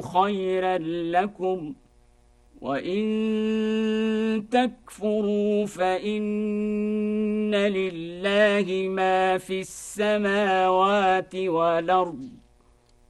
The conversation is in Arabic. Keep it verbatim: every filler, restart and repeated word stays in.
خيرا لكم، وإن تكفروا فإن لله ما في السماوات والأرض،